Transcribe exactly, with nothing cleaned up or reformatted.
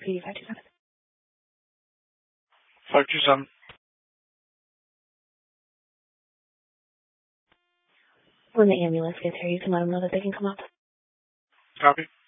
P D five two seven. five two seven. When the ambulance gets here, you can let them know that they can come up. Copy.